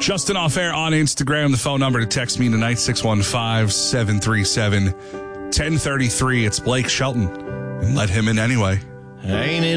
Justin Off Air on Instagram. The phone number to text me tonight, 615-737-1033. It's Blake Shelton. And let him in anyway. Ain't it